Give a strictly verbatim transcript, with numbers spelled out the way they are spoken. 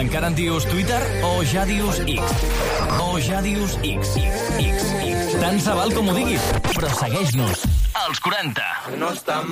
Encara en dius Twitter o ja dius X? O ja dius X, X, X, X. Tant se val com ho diguis, però segueix-nos. Als quaranta. No està